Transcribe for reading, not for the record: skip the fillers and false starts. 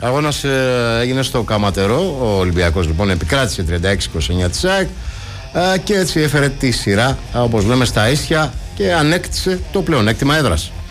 Αγώνας έγινε στο Καματερό. Ο Ολυμπιακός λοιπόν επικράτησε 36-29 της ΑΕΚ και έτσι έφερε τη σειρά, όπως λέμε, στα ίσια και ανέκτησε το πλεονέκτημα έδρας.